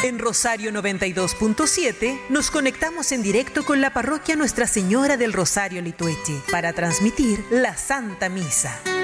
En Rosario 92.7 nos conectamos en directo con la parroquia Nuestra Señora del Rosario Litueche para transmitir la Santa Misa.